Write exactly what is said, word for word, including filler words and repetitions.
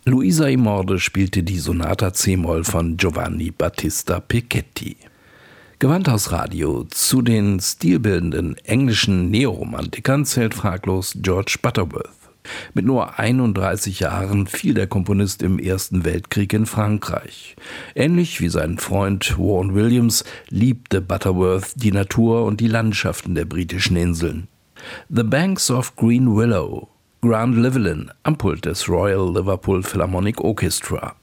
Luisa y Morde spielte die Sonata C-Moll von Giovanni Battista Picchetti. Gewandhausradio. Zu den stilbildenden englischen Neoromantikern zählt fraglos George Butterworth. Mit nur einunddreißig Jahren fiel der Komponist im Ersten Weltkrieg in Frankreich. Ähnlich wie sein Freund Vaughan Williams liebte Butterworth die Natur und die Landschaften der britischen Inseln. The Banks of Green Willow, Grant Llewellyn am Pult des Royal Liverpool Philharmonic Orchestra.